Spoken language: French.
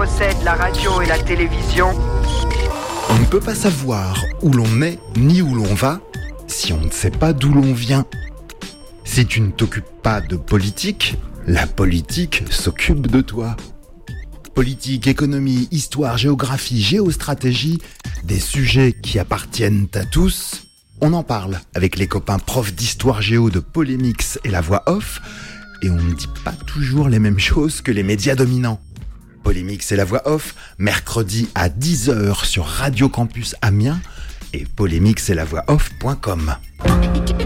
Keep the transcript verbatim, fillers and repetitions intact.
possède la radio et la télévision. On ne peut pas savoir où l'on est ni où l'on va si on ne sait pas d'où l'on vient. Si tu ne t'occupes pas de politique, la politique s'occupe de toi. Politique, économie, histoire, géographie, géostratégie, des sujets qui appartiennent à tous. On en parle avec les copains profs d'histoire géo de Polémix et La Voix Off, et on ne dit pas toujours les mêmes choses que les médias dominants. Polémix et La Voix Off, mercredi à dix heures sur Radio Campus Amiens et polémix et la voix off point com.